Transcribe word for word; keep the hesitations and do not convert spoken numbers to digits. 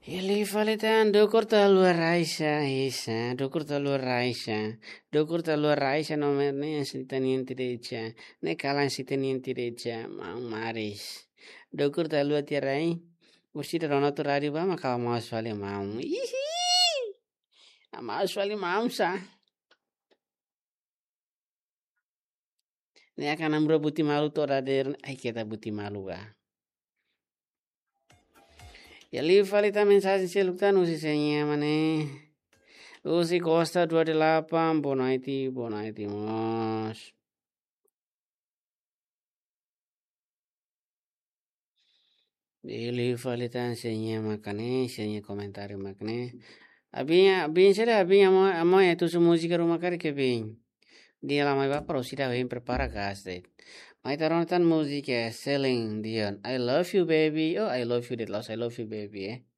Ili falitan dokur talua raisa isa dokur talua raisa dokur talua raisa nomerne sitaniente deja ne kalan sitaniente deja mau maris dokur talua tiarai usida rono tu rari ba maka mau swali mau ihi mau swali mau sa ne akan ambro buti malu to rader ai kita buti malu ga ya li falita mensagem seluktan usi senya mane Usi Costa dua puluh delapan, Bonaiti, Bonaiti, Mas. Ili falitan senya makane, senya komentari makane. Abinha, abinha será abinha amanhã, amanhã tu música rumah kari que bem. Dia lama ba prosida bem prepara gaste. Mas taron tan música selling dion. I love you baby. Oh, I love you that lost. I love you baby. Eh.